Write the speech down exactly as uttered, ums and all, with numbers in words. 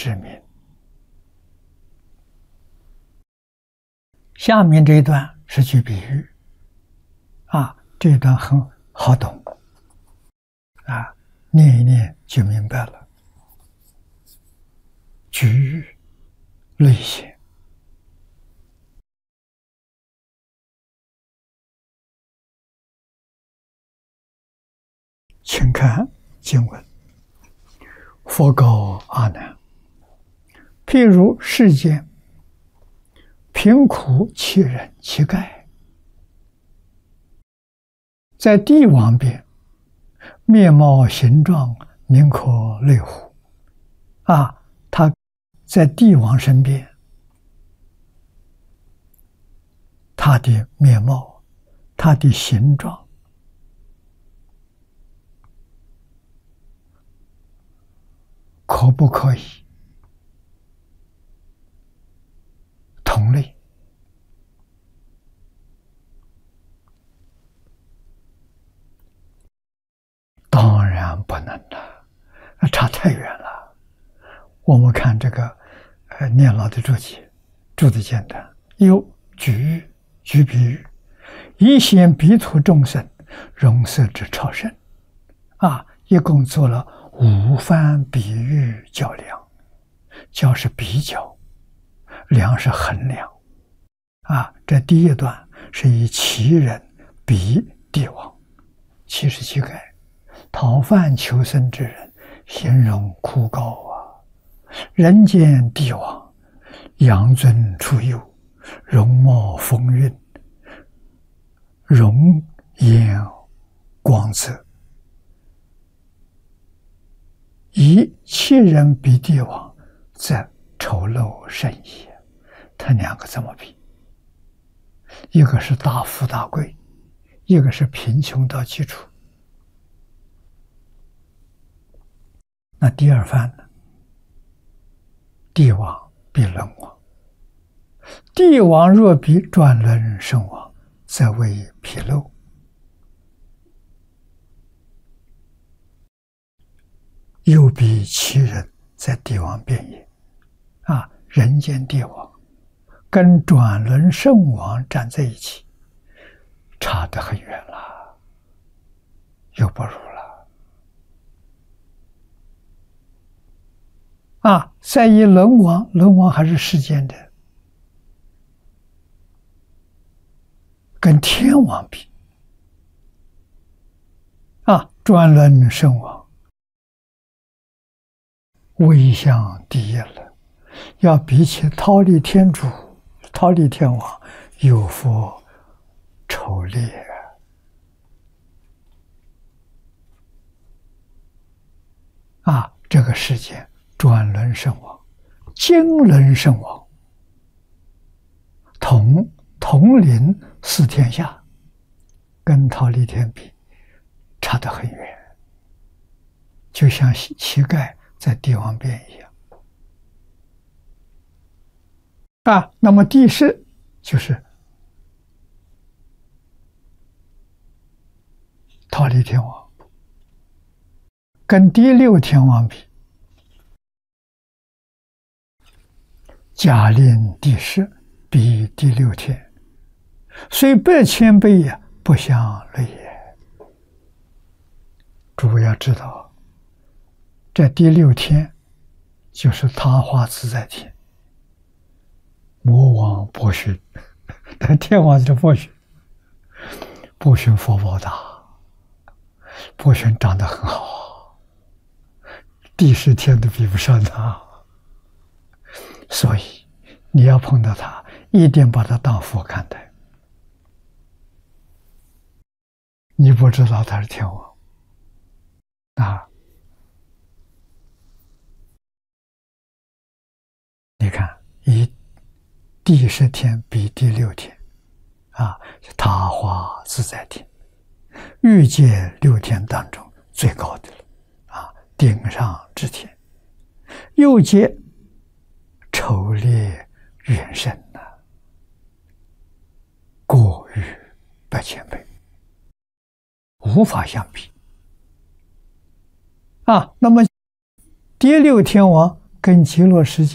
之名。下面这一段是举比喻，啊，这一段很好懂，啊，念一念就明白了。举喻类显。请看经文。佛告阿难：譬如世间贫苦乞人乞丐，在帝王边，面貌形状宁可类乎？啊，他在帝王身边，他的面貌，他的形状，可不可以同类？当然不能了，差太远了。我们看这个呃念老的注解，注的简单，有举喻、举比喻，以显彼土众生容色之超胜。啊，一共做了五番比喻较量，较是比较，量是衡量。啊，这第一段是以乞人比帝王，乞是乞丐，讨饭求生之人，形容枯槁啊。人间帝王，养尊处优，容貌风韵，容颜光泽。以乞人比帝王，则丑陋甚也。他两个怎么比？一个是大富大贵，一个是贫穷到基础。那第二番呢？帝王比轮王，帝王若比转轮圣王，则为纰漏。又比乞人在帝王边也。啊，人间帝王跟转轮圣王站在一起，差得很远了，又不如了。啊，再以轮王，轮王还是世间的，跟天王比，啊，转轮圣王位相第一了，要比起忉利天主、忉利天王有福丑劣。啊，这个世间转轮圣王、经轮圣王统统领四天下，跟忉利天比差得很远，就像乞丐在帝王边一样。啊，那么第四就是忉利天王，跟第六天王比，假令第十比第六天，虽百千倍也，不相类也。诸位要知道，这第六天就是他化自在天，魔王波旬，但天王就是波旬，波旬佛宝大，波旬长得很好，第十天都比不上他，所以你要碰到他，一定把他当佛看待。你不知道他是天王啊！你看，以第十天比第六天，啊，他化自在天，欲界六天当中最高的了，啊，顶上之天，又接丑劣远甚呐，过于百千倍，无法相比。啊，那么第六天王跟极乐世界